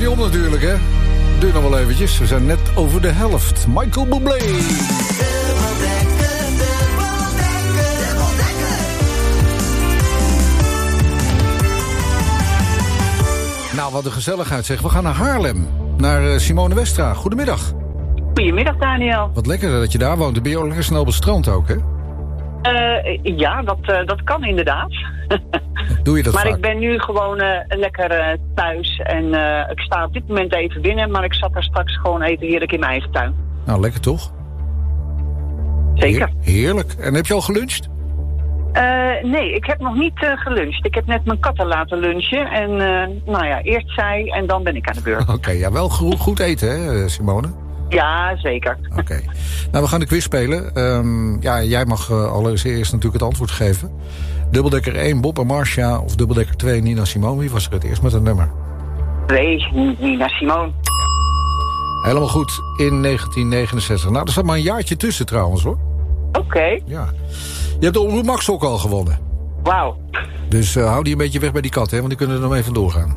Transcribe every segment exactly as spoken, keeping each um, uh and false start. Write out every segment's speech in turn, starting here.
niet om natuurlijk, hè. Duurt nog wel eventjes. We zijn net over de helft. Michael Bublé. Nou, wat een gezelligheid zeg. We gaan naar Haarlem. Naar uh, Simone Westra. Goedemiddag. Goedemiddag, Daniel. Wat lekker dat je daar woont. Dan ben je ook lekker snel op het strand ook, hè? Uh, ja, dat, uh, dat kan inderdaad. Doe je dat Maar vaak? ik ben nu gewoon uh, lekker uh, thuis. En uh, ik sta op dit moment even binnen. Maar ik zat daar straks gewoon even heerlijk in mijn eigen tuin. Nou, lekker toch? Zeker. Heer, heerlijk. En heb je al geluncht? Uh, nee, ik heb nog niet uh, geluncht. Ik heb net mijn katten laten lunchen. En uh, nou ja, eerst zij en dan ben ik aan de beurt. Oké, okay, ja, wel goed, goed eten, hè, Simone? Ja, zeker. Oké. Okay. Nou, we gaan de quiz spelen. Um, ja, jij mag uh, allereerst natuurlijk het antwoord geven. Dubbeldekker één, Bob en Marcia. Of dubbeldekker twee, Nina Simone. Wie was er het eerst met een nummer? twee, Nina Simone. Ja. Helemaal goed, in negentien negenenzestig. Nou, er staat maar een jaartje tussen trouwens, hoor. Oké. Okay. Ja. Je hebt de Omroep Max ook al gewonnen. Wauw. Dus uh, hou die een beetje weg bij die kat, hè, want die kunnen er nog mee vandoor gaan.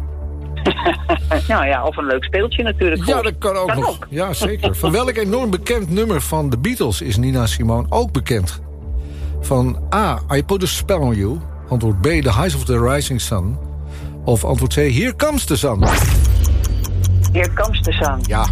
Nou ja, of een leuk speeltje natuurlijk. Ja, dat kan ook kan nog. Ook. Ja, zeker. Van welk enorm bekend nummer van de Beatles is Nina Simone ook bekend? Van A, I Put a Spell on You. Antwoord B, The Heights of the Rising Sun. Of antwoord C, Here Comes the Sun. Here Comes the Sun. Ja.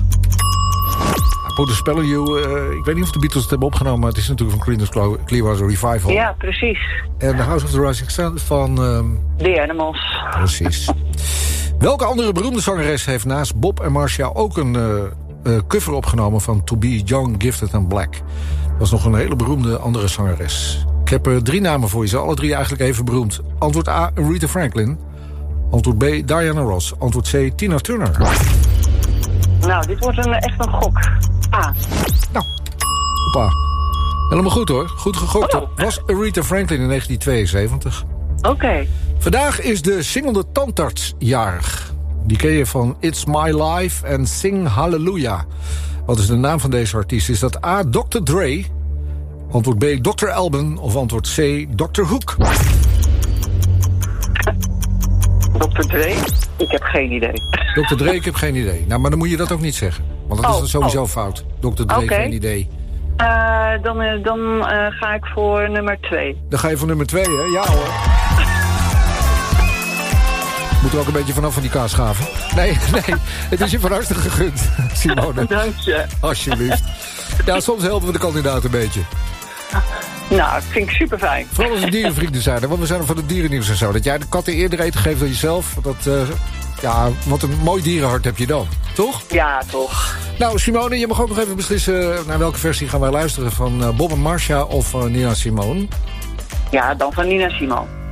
I Put a Spell on You. Uh, ik weet niet of de Beatles het hebben opgenomen, maar het is natuurlijk van Creedence Clearwater Revival. Ja, precies. En The House of the Rising Sun van... Um... The Animals. Precies. Welke andere beroemde zangeres heeft naast Bob en Marcia ook een uh, uh, cover opgenomen van To Be Young, Gifted and Black? Dat was nog een hele beroemde andere zangeres. Ik heb uh, drie namen voor je, ze alle drie eigenlijk even beroemd. Antwoord A, Aretha Franklin. Antwoord B, Diana Ross. Antwoord C, Tina Turner. Nou, dit wordt een, echt een gok. A. Nou, hoppa. Helemaal goed hoor, goed gegokt. Oh. Was Aretha Franklin in negentien tweeënzeventig. Oké. Okay. Vandaag is de singelde tandarts jarig. Die ken je van It's My Life en Sing Hallelujah. Wat is de naam van deze artiest? Is dat A, dokter Dre, antwoord B, dokter Alban of antwoord C, dokter Hoek? dokter Dre? Ik heb geen idee. dokter Dre, ik heb geen idee. Nou, maar dan moet je dat ook niet zeggen. Want dat oh, is dan sowieso oh. fout. dokter Dre, okay. geen idee. Uh, dan uh, dan uh, ga ik voor nummer twee. Dan ga je voor nummer twee, hè? Ja hoor. Moet er ook een beetje vanaf van die kaasschaven. Nee, nee, het is je van harte gegund, Simone. Dank je. Alsjeblieft. Ja, soms helpen we de kandidaat een beetje. Nou, dat vind ik super fijn. Vooral als we dierenvrienden zijn, hè? Want we zijn van het dierennieuws en zo. Dat jij de katten eerder eten geeft dan jezelf. Dat, uh, ja, wat een mooi dierenhart heb je dan, toch? Ja, toch. Nou, Simone, je mag ook nog even beslissen naar welke versie gaan wij luisteren. Van uh, Bob en Marcia of uh, Nina Simone. Ja, dan van Nina Simone.